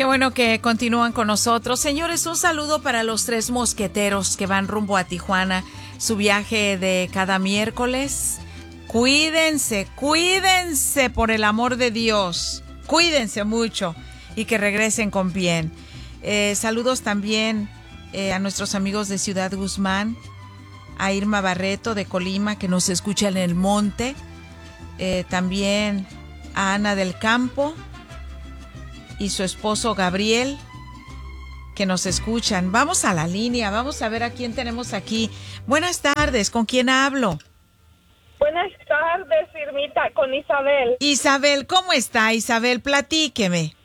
Qué bueno que continúan con nosotros. Señores, un saludo para los 3 mosqueteros que van rumbo a Tijuana, su viaje de cada miércoles. Cuídense, cuídense por el amor de Dios. Cuídense mucho y que regresen con bien. Saludos también a nuestros amigos de Ciudad Guzmán, a Irma Barreto de Colima, que nos escucha en el monte. También a Ana del Campo y su esposo Gabriel, que nos escuchan. Vamos a la línea, vamos a ver a quién tenemos aquí. Buenas tardes, ¿con quién hablo? Buenas tardes, Irmita, con Isabel. Isabel, ¿cómo está, Isabel? Platíqueme.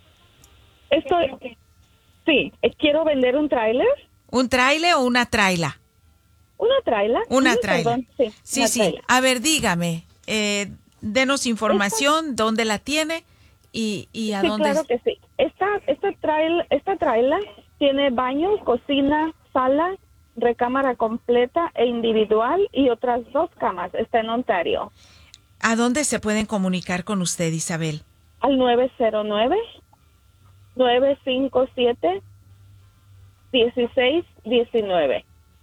Sí, quiero vender un tráiler. ¿Un tráiler o una traila? ¿Una traila? Una Sí, traila. perdón, sí. Sí. Traila. A ver, dígame, denos información, dónde la tiene y a sí, dónde. Claro que sí. Esta traila tiene baño, cocina, sala, recámara completa e individual y otras 2 camas. Está en Ontario. ¿A dónde se pueden comunicar con usted, Isabel? Al 909-957-1619.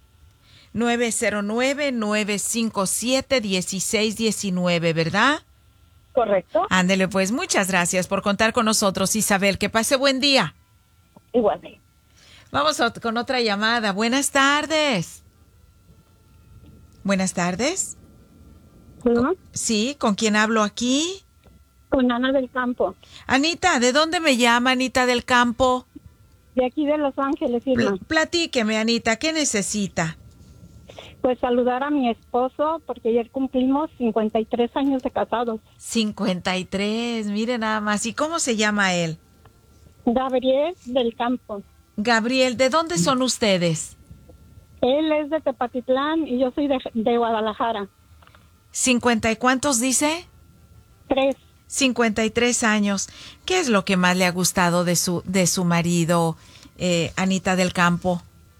909-957-1619, ¿verdad? ¿Correcto? Ándele, pues, muchas gracias por contar con nosotros, Isabel. Que pase buen día. Igualmente. Vamos con otra llamada. Buenas tardes. Buenas tardes. ¿No? Sí, ¿con quién hablo aquí? Con Ana del Campo. Anita, ¿de dónde me llama Anita del Campo? De aquí de Los Ángeles, Irma. Platíqueme, Anita, ¿qué necesita? Pues saludar a mi esposo, porque ayer cumplimos 53 años de casados. 53, mire nada más. ¿Y cómo se llama él? Gabriel del Campo. Gabriel, ¿de dónde son ustedes? Él es de Tepatitlán y yo soy de Guadalajara. ¿50 y cuántos dice? 3. 53 años. ¿Qué es lo que más le ha gustado de su marido, Anita del Campo?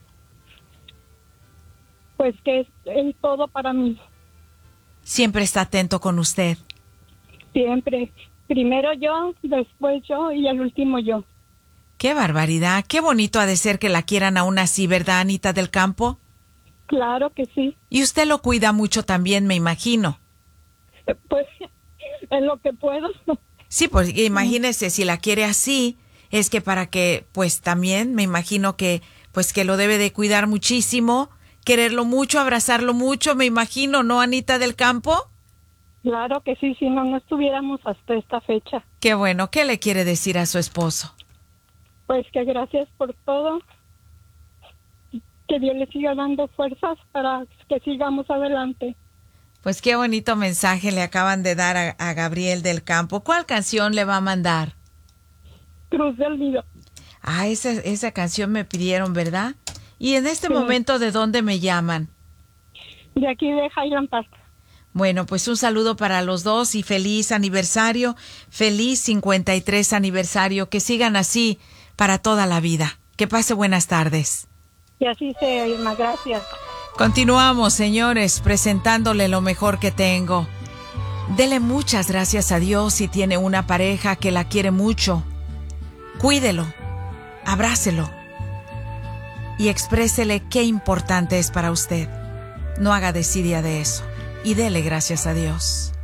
Pues que es todo para mí. Siempre está atento con usted. Siempre. Primero yo, después yo y al último yo. ¡Qué barbaridad! ¡Qué bonito ha de ser que la quieran aún así, ¿verdad, Anita del Campo? Claro que sí. Y usted lo cuida mucho también, me imagino. Pues en lo que puedo. Sí, pues imagínese, si la quiere así, es que para que, pues también me imagino que, pues que lo debe de cuidar muchísimo, quererlo mucho, abrazarlo mucho, me imagino, ¿no, Anita del Campo? Claro que sí, si no, no estuviéramos hasta esta fecha. Qué bueno. ¿Qué le quiere decir a su esposo? Pues que gracias por todo, que Dios le siga dando fuerzas para que sigamos adelante. Pues qué bonito mensaje le acaban de dar a Gabriel del Campo. ¿Cuál canción le va a mandar? Cruz del Nido. Ah, esa canción me pidieron, ¿verdad? Y en este Sí. momento, ¿de dónde me llaman? De aquí de Highland Park. Bueno, pues un saludo para los dos y feliz aniversario, feliz 53 aniversario, que sigan así para toda la vida. Que pase buenas tardes. Y así sea, Irma, gracias. Continuamos, señores, presentándole lo mejor que tengo. Dele muchas gracias a Dios si tiene una pareja que la quiere mucho. Cuídelo, abrácelo y exprésele qué importante es para usted. No haga desidia de eso y dele gracias a Dios.